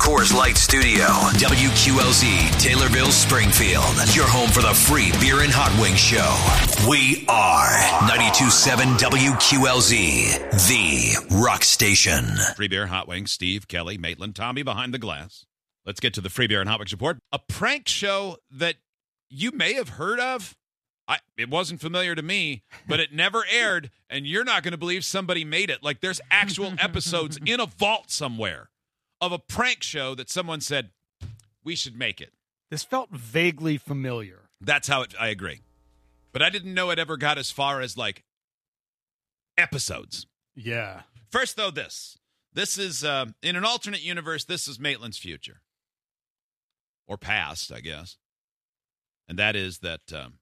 Coors Light Studio. WQLZ, Taylorville, Springfield. Your home for the free beer and hot wing show. We are 92.7 WQLZ, the rock station. Free beer, hot wings, Steve, Kelly, Maitland, Tommy behind the glass. Let's get to the free beer and hot wings report. A prank show that you may have heard of. It wasn't familiar to me, but it never aired, and you're not going to believe somebody made it. Like, there's actual episodes in a vault somewhere of a prank show that someone said, we should make it. This felt vaguely familiar. That's how I agree. But I didn't know it ever got as far as, like, episodes. Yeah. First, though, this is, in an alternate universe, this is Maitland's future. Or past, I guess. And that is that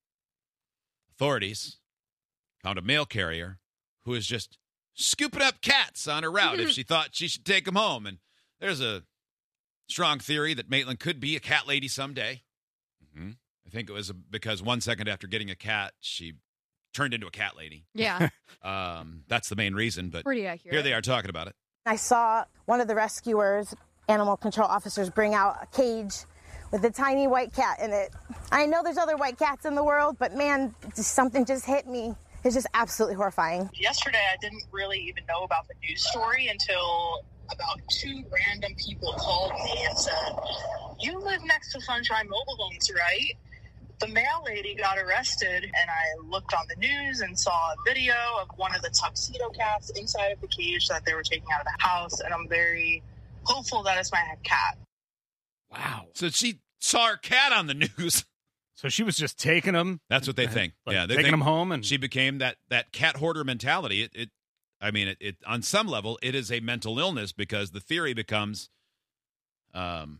authorities found a mail carrier who is just scooping up cats on her route if she thought she should take them home. And there's a strong theory that Maitland could be a cat lady someday. Mm-hmm. I think it was because 1 second after getting a cat, she turned into a cat lady. Yeah. That's the main reason, but pretty accurate. Here they are talking about it. I saw one of the rescuers, animal control officers, bring out a cage with a tiny white cat in it. I know there's other white cats in the world, but man, something just hit me. It's just absolutely horrifying. Yesterday, I didn't really even know about the news story until about 2 random people called me and said, "You live next to Sunshine Mobile Homes, right?" The mail lady got arrested, and I looked on the news and saw a video of one of the tuxedo cats inside of the cage that they were taking out of the house, and I'm very hopeful that it's my cat. Wow. So she saw her cat on the news. So she was just taking them. That's what they think. Like Yeah, they taking think them home, and she became that cat hoarder mentality. It on some level, it is a mental illness because the theory becomes, the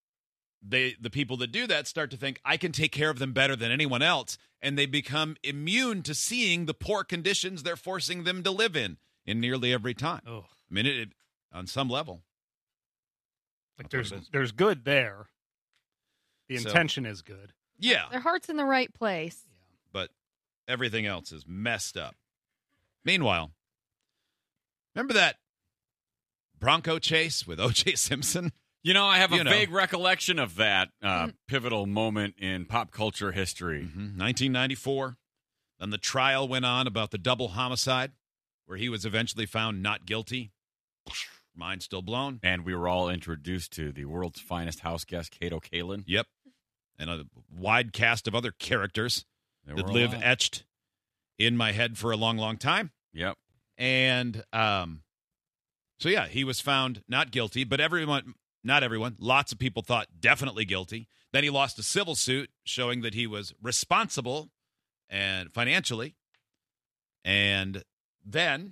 people that do that start to think I can take care of them better than anyone else, and they become immune to seeing the poor conditions they're forcing them to live in nearly every time. Oh. I mean, it on some level. Like there's good there. The So- intention is good. Yeah. Their heart's in the right place. But everything else is messed up. Meanwhile, remember that Bronco chase with O.J. Simpson? You know, I have a vague recollection of that pivotal moment in pop culture history. 1994. Then the trial went on about the double homicide, where he was eventually found not guilty. Mind still blown. And we were all introduced to the world's finest house guest, Kato Kalin. Yep. And a wide cast of other characters There that were a live lot. etched in my head for a long, long time. Yep. And so, yeah, he was found not guilty, but not everyone, lots of people thought definitely guilty. Then he lost a civil suit showing that he was responsible and financially. And then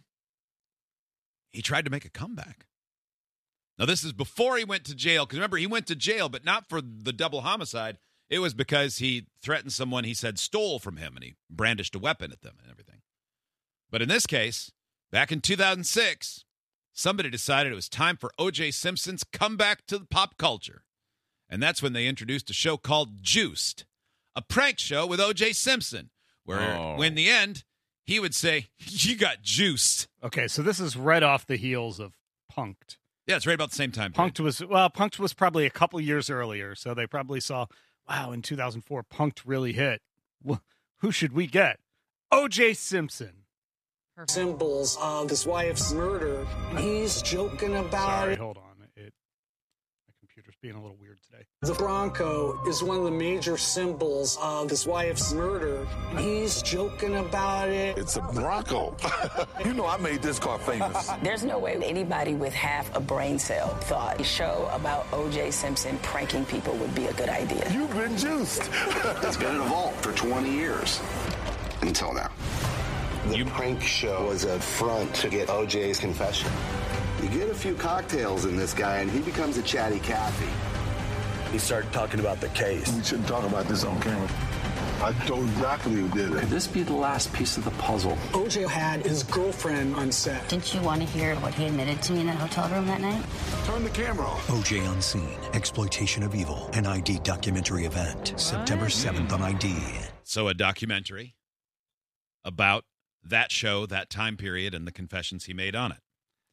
he tried to make a comeback. Now, this is before he went to jail, because remember, he went to jail, but not for the double homicide. It was because he threatened someone he said stole from him, and he brandished a weapon at them and everything. But in this case, back in 2006, somebody decided it was time for O.J. Simpson's comeback to the pop culture. And that's when they introduced a show called Juiced, a prank show with O.J. Simpson, where when in the end, he would say, "You got juiced." Okay, so this is right off the heels of Punk'd. Yeah, it's right about the same time period. Punk'd was probably a couple years earlier, so they probably saw, wow, in 2004, Punk'd really hit. Well, who should we get? O.J. Simpson. Perfect. Symbols of his wife's murder. He's joking about Sorry, it. hold on. My computer's being a little weird today. The Bronco is one of the major symbols of his wife's murder. He's joking about it. It's a Bronco. You know I made this car famous. There's no way anybody with half a brain cell thought a show about O.J. Simpson pranking people would be a good idea. You've been juiced. It's been in a vault for 20 years. Until now. The prank show was a front to get O.J.'s confession. You get a few cocktails in this guy, and he becomes a chatty Cathy. He started talking about the case. We shouldn't talk about this on camera. I know exactly who did it. Could this be the last piece of the puzzle? O.J. had his girlfriend on set. Didn't you want to hear what he admitted to me in that hotel room that night? Turn the camera off. O.J. Unseen, Exploitation of Evil, an ID documentary event, September 7th on ID. So a documentary about that show, that time period, and the confessions he made on it.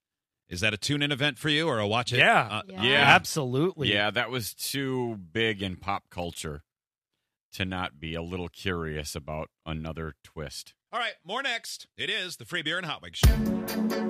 Is that a tune-in event for you or a watch it? Yeah. Absolutely. Yeah, that was too big in pop culture to not be a little curious about another twist. All right, more next. It is the Free Beer and Hot Wings Show.